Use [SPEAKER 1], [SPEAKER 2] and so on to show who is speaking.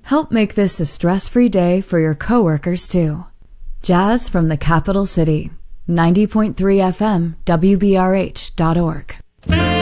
[SPEAKER 1] Help make this a stress-free day for your coworkers, too. Jazz from the capital city. 90.3 FM, WBRH.org.